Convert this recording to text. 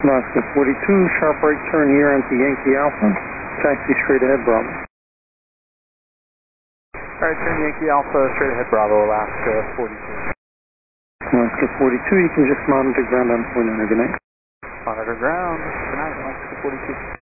Alaska 42, sharp right turn here onto Yankee Alpha. Taxi straight ahead, Bravo. Alright, turn Yankee Alpha, straight ahead Bravo, Alaska 42. Alaska 42, you can just monitor ground on point under. Good night. Monitor ground. Good night, Alaska 42.